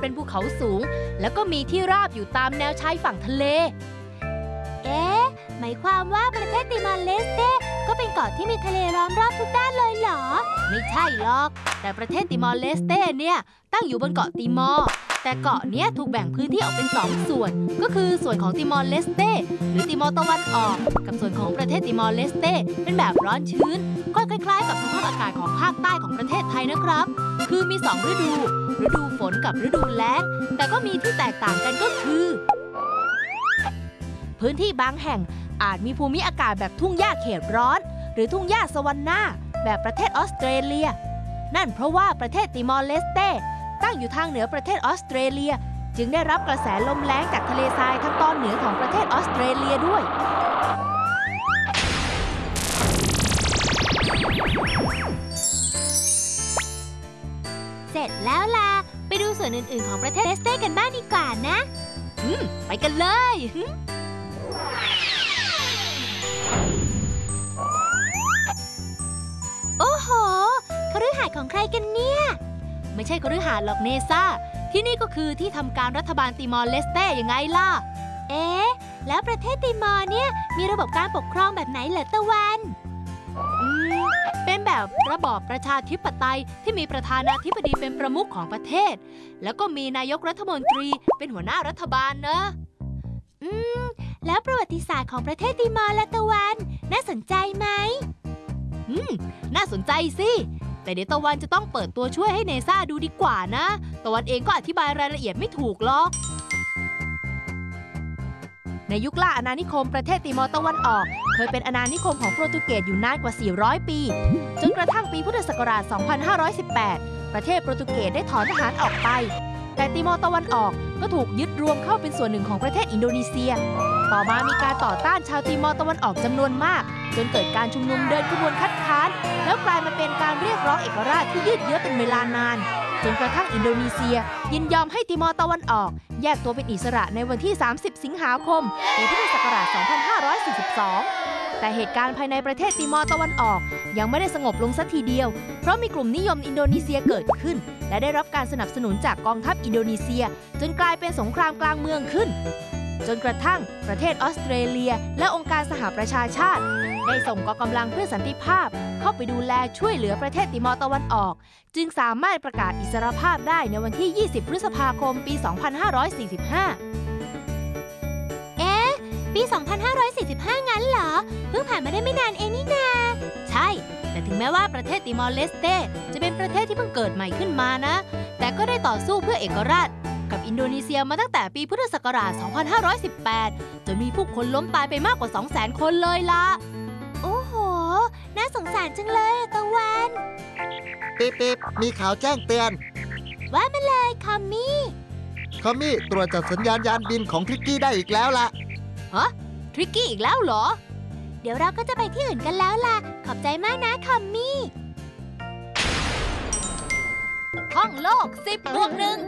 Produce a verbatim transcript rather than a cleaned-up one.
เป็นภูเขาสูงแล้วก็มีที่ราบอยู่ตามแนวชายฝั่งทะเลเอ๊ะหมายความว่าประเทศติมอร์เลสเต้ก็เป็นเกาะที่มีทะเลล้อมรอบทุกด้านเลยเหรอไม่ใช่หรอกแต่ประเทศติมอร์เลสเต้เนี่ยตั้งอยู่บนเกาะติมอร์แต่เกาะเนี้ยถูกแบ่งพื้นที่ออกเป็นสองส่วนก็คือส่วนของติมอร์เลสเต้หรือติมอร์ตะวันออกกับส่วนของประเทศติมอร์เลสเต้เป็นแบบร้อนชื้นก็คล้ายๆกับสภาพอากาศของภาคใต้ของประเทศไทยนะครับคือมีสองฤดูฤดูฝนกับฤดูแล้งแต่ก็มีที่แตกต่างกันก็คือพื้นที่บางแห่งอาจมีภูมิอากาศแบบทุ่งหญ้าเขตร้อนหรือทุ่งหญ้าสวรรค์นาแบบประเทศออสเตรเลียนั่นเพราะว่าประเทศติมอร์เลสเต้ตั้งอยู่ทางเหนือประเทศออสเตรเลียจึงได้รับกระแสลมแล้งจากทะเลทรายทางตอนเหนือของประเทศออสเตรเลียด้วยเสร็จแล้วล่ะไปดูส่วนอื่นๆของประเทศเลสเต้กันบ้างดีกว่านะอืมไปกันเลยโอ้โหคฤหาสน์ของใครกันเนี่ยไม่ใช่คฤหาสน์หรอกเนซ่าที่นี่ก็คือที่ทำการรัฐบาลติมอร์เลสเต้ยังไงล่ะเอ๊ะแล้วประเทศติมอร์เนี่ยมีระบบการปกครองแบบไหนเหรอตะวันอืมเป็นแบบระบอบประชาธิปไตยที่มีประธานาธิบดีเป็นประมุขของประเทศแล้วก็มีนายกรัฐมนตรีเป็นหัวหน้ารัฐบาลนะอืมแล้วประวัติศาสตร์ของประเทศติมอร์และตะวันน่าสนใจไหมอืมน่าสนใจสิแต่เดี๋ยวตะวันจะต้องเปิดตัวช่วยให้เนซ่าดูดีกว่านะตะวันเองก็อธิบายรายละเอียดไม่ถูกหรอกในยุคล่าอาณานิคมประเทศติมอร์ตะวันออกเคยเป็นอาณานิคมของโปรตุเกสอยู่นานกว่าสี่ร้อยปีจนกระทั่งปีพุทธศักราชสองพันห้าร้อยสิบแปดประเทศโปรตุเกสได้ถอนทหารออกไปแต่ติมอร์ตะวันออกก็ถูกยึดรวมเข้าเป็นส่วนหนึ่งของประเทศอินโดนีเซียต่อมามีการต่อต้านชาวติมอร์ตะวันออกจำนวนมากจนเกิดการชุมนุมเดินขบวนคัดค้านแล้วกลายมาเป็นการเรียกร้องเอกราชที่ยืดเยื้อเป็นเวลานานจนกระทั่งอินโดนีเซียยินยอมให้ติมอร์ตะวันออกแยกตัวเป็นอิสระในวันที่สามสิบสิงหาคมปีพุทธศักราชสองพันห้าร้อยสี่สิบสองแต่เหตุการณ์ภายในประเทศติมอร์ตะวันออกยังไม่ได้สงบลงสักทีเดียวเพราะมีกลุ่มนิยมอินโดนีเซียเกิดขึ้นและได้รับการสนับสนุนจากกองทัพอินโดนีเซียจนกลายเป็นสงครามกลางเมืองขึ้นจนกระทั่งประเทศออสเตรเลียและองค์การสหประชาชาติได้ส่งกองกำลังเพื่อสันติภาพเข้าไปดูแลช่วยเหลือประเทศติมอร์ตะวันออกจึงสามารถประกาศอิสรภาพได้ในวันที่ยี่สิบพฤษภาคมปีสองพันห้าร้อยสี่สิบห้าเอ๊ะปีสองพันห้าร้อยสี่สิบห้างั้นเหรอเพิ่งผ่านมาได้ไม่นานเองนี่นาใช่แต่ถึงแม้ว่าประเทศติมอร์เลสเต้จะเป็นประเทศที่เพิ่งเกิดใหม่ขึ้นมานะแต่ก็ได้ต่อสู้เพื่อเอกราชกับอินโดนีเซียมาตั้งแต่ปีพุทธศักราชสองพันห้าร้อยสิบแปดจนมีผู้คนล้มตายไปมากกว่า สองแสน คนเลยล่ะโอ้โหน่าสงสารจังเลยตะวันปิ๊บปิ๊บมีข่าวแจ้งเตือนว่ามาเลยคอมมี่คอมมี่ตรวจจับสัญญาณยานบินของทริกกี้ได้อีกแล้วล่ะฮะทริกกี้อีกแล้วเหรอเดี๋ยวเราก็จะไปที่อื่นกันแล้วล่ะขอบใจมากนะคอมมี่ท่องโลกสิบบวกหนึ่ง